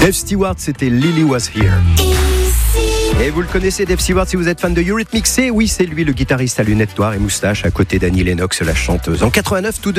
Dave Stewart, c'était Lily Was Here. Et vous le connaissez, Dave Stewart, si vous êtes fan de Eurythmics, oui, c'est lui le guitariste à lunettes noires et moustache, à côté d'Annie Lennox, la chanteuse. En 89, tous deux